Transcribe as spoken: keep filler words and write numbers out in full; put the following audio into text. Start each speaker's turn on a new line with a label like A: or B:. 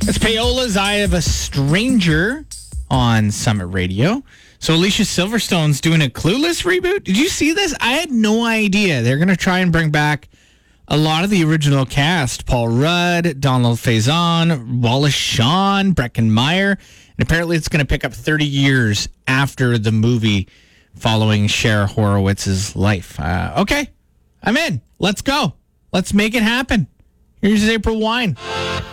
A: It's Paola's Eye of a Stranger on Summit Radio. So Alicia Silverstone's doing a Clueless reboot. Did you see this? I had no idea. They're going to try and bring back a lot of the original cast. Paul Rudd, Donald Faison, Wallace Shawn, Breckin Meyer. And apparently it's going to pick up thirty years after the movie following Cher Horowitz's life. Uh, okay, I'm in. Let's go. Let's make it happen. Here's April Wine.